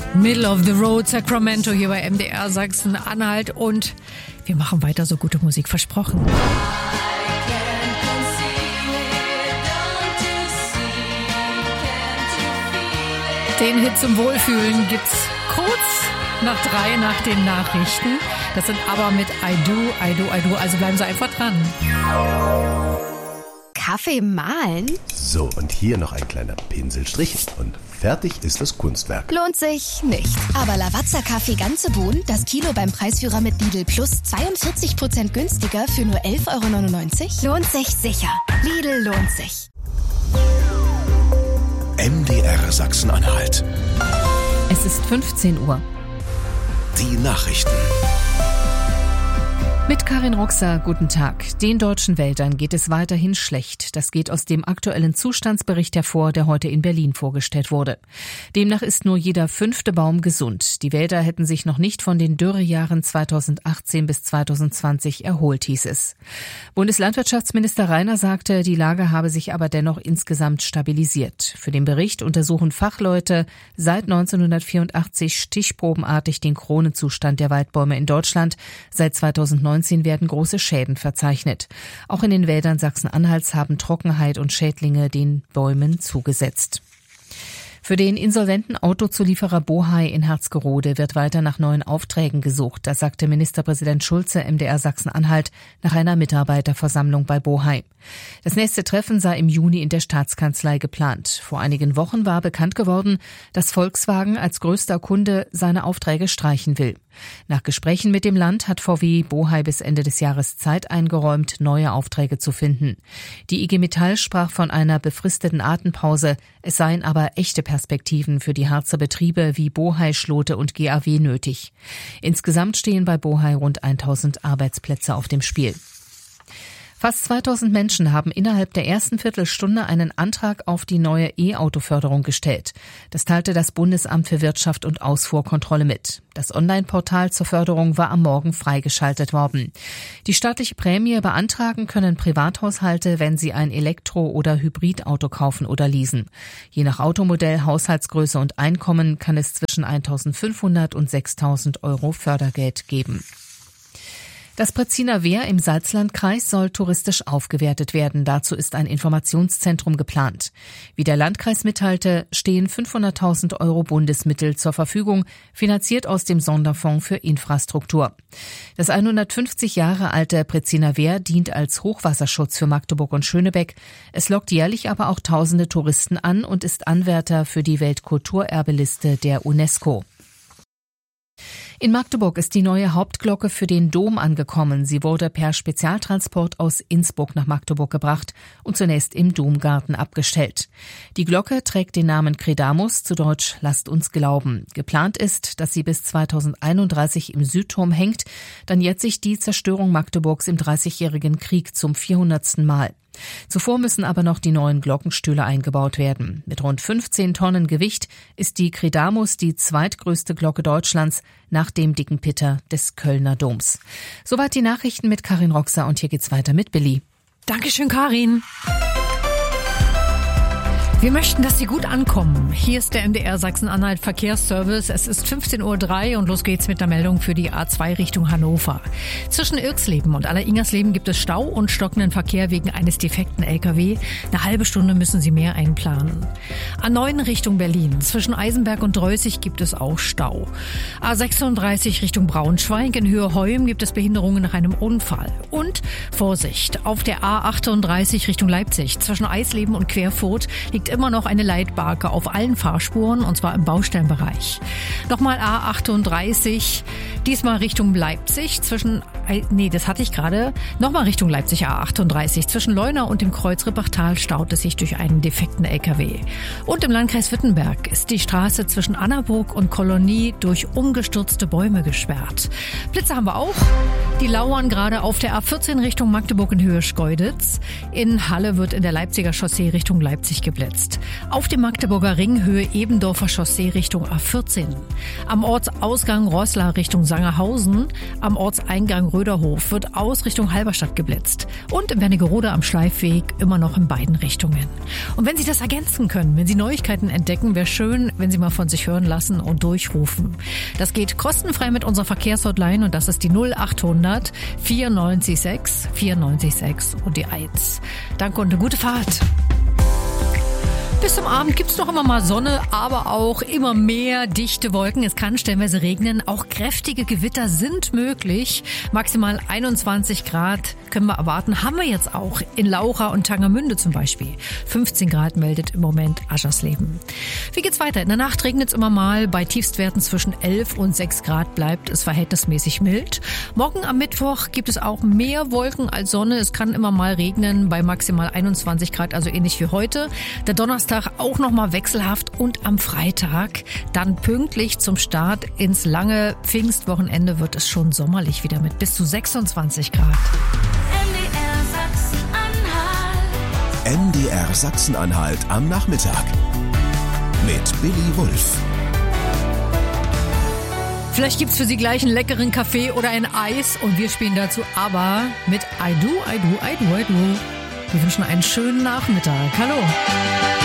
Middle of the Road, Sacramento hier bei MDR Sachsen-Anhalt und wir machen weiter so gute Musik, versprochen. Den Hit zum Wohlfühlen gibt's kurz nach 3 nach den Nachrichten. Das sind aber mit I Do, also bleiben Sie einfach dran. Kaffee mahlen? So, und hier noch ein kleiner Pinselstrich und fertig ist das Kunstwerk. Lohnt sich nicht. Aber Lavazza Kaffee ganze Bohnen, das Kilo beim Preisführer mit Lidl Plus 42% günstiger für nur 11,99 €? Lohnt sich sicher. Lidl lohnt sich. MDR Sachsen-Anhalt. Es ist 15 Uhr. Die Nachrichten. Mit Karin Roxer, guten Tag. Den deutschen Wäldern geht es weiterhin schlecht. Das geht aus dem aktuellen Zustandsbericht hervor, der heute in Berlin vorgestellt wurde. Demnach ist nur jeder 5. Baum gesund. Die Wälder hätten sich noch nicht von den Dürrejahren 2018 bis 2020 erholt, hieß es. Bundeslandwirtschaftsminister Rainer sagte, die Lage habe sich aber dennoch insgesamt stabilisiert. Für den Bericht untersuchen Fachleute seit 1984 stichprobenartig den Kronenzustand der Waldbäume in Deutschland. Seit 2019 werden große Schäden verzeichnet. Auch in den Wäldern Sachsen-Anhalts haben Trockenheit und Schädlinge den Bäumen zugesetzt. Für den insolventen Autozulieferer Bohai in Herzgerode wird weiter nach neuen Aufträgen gesucht. Das sagte Ministerpräsident Schulze MDR Sachsen-Anhalt nach einer Mitarbeiterversammlung bei Bohai. Das nächste Treffen sei im Juni in der Staatskanzlei geplant. Vor einigen Wochen war bekannt geworden, dass Volkswagen als größter Kunde seine Aufträge streichen will. Nach Gesprächen mit dem Land hat VW Bohai bis Ende des Jahres Zeit eingeräumt, neue Aufträge zu finden. Die IG Metall sprach von einer befristeten Atempause. Es seien aber echte Perspektiven für die Harzer Betriebe wie Bohai, Schlote und GAW nötig. Insgesamt stehen bei Bohai rund 1000 Arbeitsplätze auf dem Spiel. Fast 2000 Menschen haben innerhalb der ersten Viertelstunde einen Antrag auf die neue E-Auto-Förderung gestellt. Das teilte das Bundesamt für Wirtschaft und Ausfuhrkontrolle mit. Das Online-Portal zur Förderung war am Morgen freigeschaltet worden. Die staatliche Prämie beantragen können Privathaushalte, wenn sie ein Elektro- oder Hybridauto kaufen oder leasen. Je nach Automodell, Haushaltsgröße und Einkommen kann es zwischen 1.500 und 6.000 € Fördergeld geben. Das Pretziner Wehr im Salzlandkreis soll touristisch aufgewertet werden. Dazu ist ein Informationszentrum geplant. Wie der Landkreis mitteilte, stehen 500.000 € Bundesmittel zur Verfügung, finanziert aus dem Sonderfonds für Infrastruktur. Das 150 Jahre alte Pretziner Wehr dient als Hochwasserschutz für Magdeburg und Schönebeck. Es lockt jährlich aber auch tausende Touristen an und ist Anwärter für die Weltkulturerbeliste der UNESCO. In Magdeburg ist die neue Hauptglocke für den Dom angekommen. Sie wurde per Spezialtransport aus Innsbruck nach Magdeburg gebracht und zunächst im Domgarten abgestellt. Die Glocke trägt den Namen Credamus, zu Deutsch Lasst uns glauben. Geplant ist, dass sie bis 2031 im Südturm hängt. Dann jährt sich die Zerstörung Magdeburgs im Dreißigjährigen Krieg zum 400. Mal. Zuvor müssen aber noch die neuen Glockenstühle eingebaut werden. Mit rund 15 Tonnen Gewicht ist die Credamus die zweitgrößte Glocke Deutschlands nach dem Dicken Pitter des Kölner Doms. Soweit die Nachrichten mit Karin Roxer und hier geht's weiter mit Billy. Dankeschön, Karin. Wir möchten, dass Sie gut ankommen. Hier ist der MDR Sachsen-Anhalt Verkehrsservice. Es ist 15:03 Uhr und los geht's mit der Meldung für die A2 Richtung Hannover. Zwischen Irxleben und Alleringersleben gibt es Stau und stockenden Verkehr wegen eines defekten LKW. Eine halbe Stunde müssen Sie mehr einplanen. A9 Richtung Berlin. Zwischen Eisenberg und Dreußig gibt es auch Stau. A36 Richtung Braunschweig. In Höhe Heum gibt es Behinderungen nach einem Unfall. Und Vorsicht, auf der A38 Richtung Leipzig. Zwischen Eisleben und Querfurt liegt immer noch eine Leitbarke auf allen Fahrspuren, und zwar im Baustellenbereich. Nochmal A38, diesmal Richtung Leipzig, nochmal Richtung Leipzig A38. Zwischen Leuna und dem Kreuz Rippachtal staut es sich durch einen defekten LKW. Und im Landkreis Wittenberg ist die Straße zwischen Annaburg und Kolonie durch umgestürzte Bäume gesperrt. Blitze haben wir auch. Die lauern gerade auf der A14 Richtung Magdeburg in Höhe Schkeuditz. In Halle wird in der Leipziger Chaussee Richtung Leipzig geblitzt. Auf dem Magdeburger Ring Höhe Ebendorfer Chaussee Richtung A14. Am Ortsausgang Roßla Richtung Sangerhausen. Am Ortseingang Röderhof wird aus Richtung Halberstadt geblitzt. Und in Wernigerode am Schleifweg immer noch in beiden Richtungen. Und wenn Sie das ergänzen können, wenn Sie Neuigkeiten entdecken, wäre schön, wenn Sie mal von sich hören lassen und durchrufen. Das geht kostenfrei mit unserer Verkehrshotline und das ist die 0800 94 6 und die 1. Danke und eine gute Fahrt. Bis zum Abend gibt's noch immer mal Sonne, aber auch immer mehr dichte Wolken. Es kann stellenweise regnen. Auch kräftige Gewitter sind möglich. Maximal 21 Grad können wir erwarten. Haben wir jetzt auch in Laucha und Tangermünde zum Beispiel. 15 Grad meldet im Moment Aschersleben. Wie geht's weiter? In der Nacht regnet's immer mal. Bei Tiefstwerten zwischen 11 und 6 Grad bleibt es verhältnismäßig mild. Morgen am Mittwoch gibt es auch mehr Wolken als Sonne. Es kann immer mal regnen bei maximal 21 Grad, also ähnlich wie heute. Der Donnerstag auch nochmal wechselhaft und am Freitag dann pünktlich zum Start ins lange Pfingstwochenende wird es schon sommerlich wieder mit bis zu 26 Grad. NDR Sachsen-Anhalt am Nachmittag mit Billy Wulff. Vielleicht gibt's für Sie gleich einen leckeren Kaffee oder ein Eis und wir spielen dazu aber mit I Do, I Do, I Do, I Do. Wir wünschen einen schönen Nachmittag. Hallo.